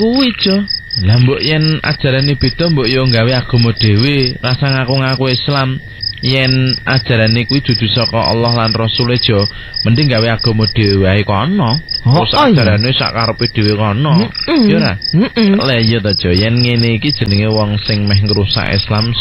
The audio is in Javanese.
Kuwi Jo. Lah mbok yen ajarane beda mbok yo gawe agama dhewe, rasa ngaku-ngaku Islam. Yen ajarane kuwi dudu saka Allah lan Rasule Jo, mending gawe agama dhewe ae kono. Terus ajarane sak karepe dhewe kono. Ya ora? Lah iya to Jo, yen ngene iki jenenge wong sing meh ngrusak Islam.